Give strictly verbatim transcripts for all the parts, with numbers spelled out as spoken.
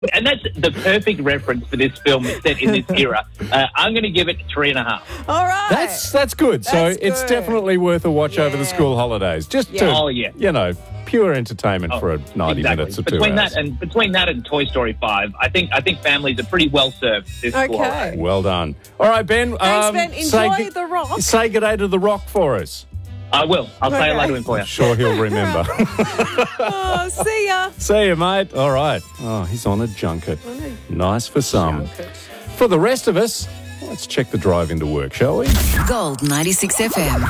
And that's the perfect reference for this film set in this era. Uh, I'm going to give it three and a half. All right. That's that's good. So That's it's good. definitely worth a watch Yeah. over the school holidays. Just Yeah. to, Oh, yeah. you know, pure entertainment Oh, for a ninety exactly. minutes or two between hours. that and between that and Toy Story five, I think I think families are pretty well served this school Okay. holiday. Well done. All right, Ben. Thanks, um, Ben. say Enjoy good- The Rock. Say good day to The Rock for us. I will. I'll say Okay. hello to him for you. Sure he'll remember. Oh, see ya. See you, mate. All right. Oh, he's on a junket. Nice for some. For the rest of us, let's check the drive into work, shall we? Gold ninety-six F M.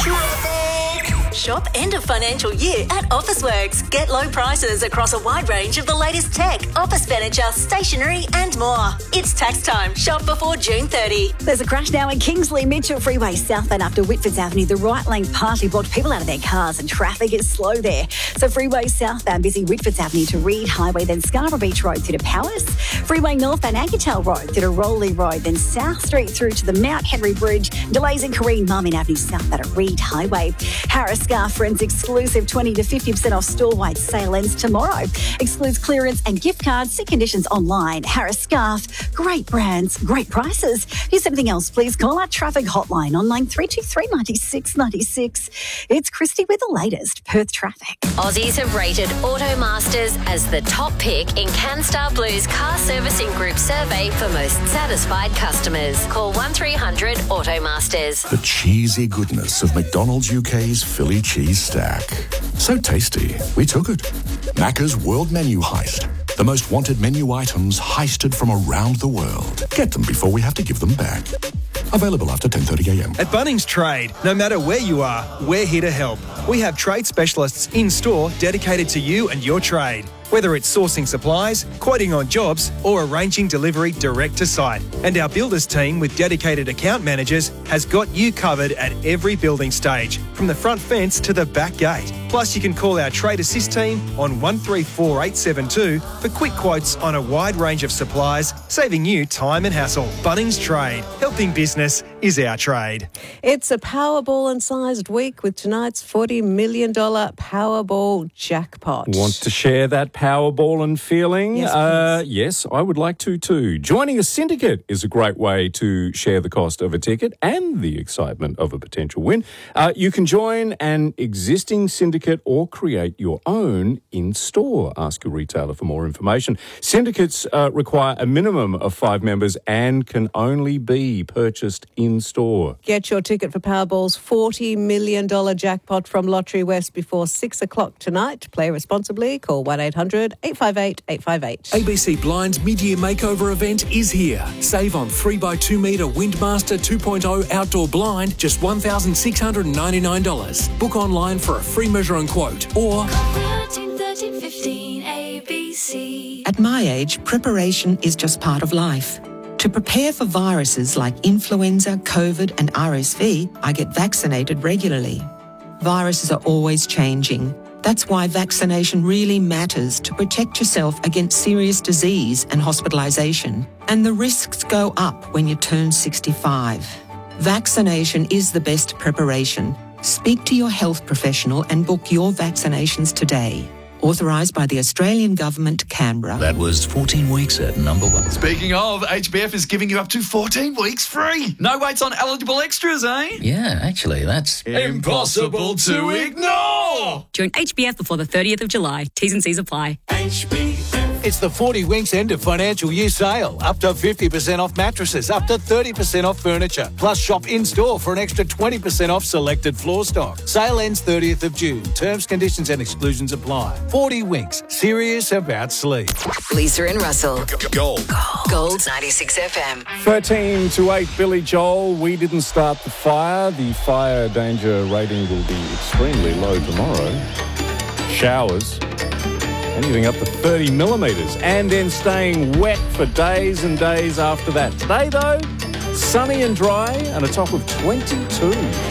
Shop end of financial year at Officeworks. Get low prices across a wide range of the latest tech, office furniture, stationery and more. It's tax time. Shop before June thirtieth. There's a crash now in Kingsley Mitchell Freeway southbound after Whitfords Avenue. The right lane partly blocked, people out of their cars and traffic is slow there. So freeway southbound busy Whitfords Avenue to Reed Highway, then Scarborough Beach Road through to Powis. Freeway northbound Ankertail Road through to Rowley Road, then South Street through to the Mount Henry Bridge. Delays in Corrine Marmin Avenue southbound at Reed Highway. Harris Scarf Friends exclusive twenty to fifty percent off store-wide sale ends tomorrow. Excludes clearance and gift cards. See conditions online. Harris Scarf. Great brands, great prices. Here's something else. Please call our traffic hotline on line three two three, nine six nine six. It's Christy with the latest Perth traffic. Aussies have rated Automasters as the top pick in CanStar Blue's car servicing group survey for most satisfied customers. Call one three hundred Automasters. The cheesy goodness of McDonald's U K's Philly cheese stack. So tasty, we took it. Macca's World Menu Heist. The most wanted menu items heisted from around the world. Get them before we have to give them back. Available after ten thirty a m. At Bunnings Trade, no matter where you are, we're here to help. We have trade specialists in-store dedicated to you and your trade. Whether it's sourcing supplies, quoting on jobs, or arranging delivery direct to site. And our builders team with dedicated account managers has got you covered at every building stage, from the front fence to the back gate. Plus, you can call our Trade Assist team on one three four eight seven two for quick quotes on a wide range of supplies, saving you time and hassle. Bunnings Trade. Helping business is our trade. It's a Powerball-sized week with tonight's forty million dollars Powerball jackpot. Want to share that Powerball and feeling? Yes, uh, yes, I would like to too. Joining a syndicate is a great way to share the cost of a ticket and the excitement of a potential win. Uh, you can join an existing syndicate or create your own in-store. Ask your retailer for more information. Syndicates uh, require a minimum of five members and can only be purchased in-store. Get your ticket for Powerball's forty million dollars jackpot from Lottery West before six o'clock tonight. Play responsibly. Call one eight hundred eight five eight eight five eight. A B C Blind's mid-year makeover event is here. Save on three by two metre Windmaster two point oh outdoor blind, just one thousand six hundred ninety-nine dollars. Book online for a free measure and quote or... thirteen thirteen fifteen A B C. At my age, preparation is just part of life. To prepare for viruses like influenza, COVID and R S V, I get vaccinated regularly. Viruses are always changing. That's why vaccination really matters to protect yourself against serious disease and hospitalisation. And the risks go up when you turn sixty-five. Vaccination is the best preparation. Speak to your health professional and book your vaccinations today. Authorised by the Australian Government, Canberra. That was fourteen weeks at number one. Speaking of, H B F is giving you up to fourteen weeks free. No waits on eligible extras, eh? Yeah, actually, that's... impossible to ignore! Join H B F before the thirtieth of July. T's and C's apply. H B F. It's the forty Winks end of financial year sale. Up to fifty percent off mattresses, up to thirty percent off furniture. Plus shop in-store for an extra twenty percent off selected floor stock. Sale ends thirtieth of June. Terms, conditions and exclusions apply. forty Winks. Serious about sleep. Lisa and Russell. Gold. Gold ninety-six F M. thirteen to eight, Billy Joel. We didn't start the fire. The fire danger rating will be extremely low tomorrow. Showers. Anything up to thirty millimetres and then staying wet for days and days after that. Today, though, sunny and dry and a top of twenty-two.